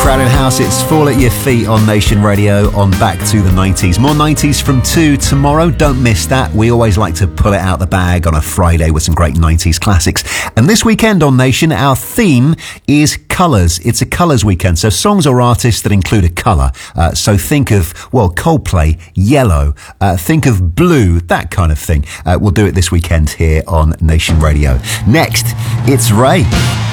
Crowded House, it's Fall at Your Feet on Nation Radio on Back to the 90s. More 90s from 2 tomorrow. Don't miss that. We always like to pull it out the bag on a Friday with some great 90s classics. And this weekend on Nation, our theme is colours. It's a colours weekend, so songs or artists that include a colour. So think of, well, Coldplay, yellow, think of blue, that kind of thing. We'll do it this weekend here on Nation Radio. Next, it's Ray.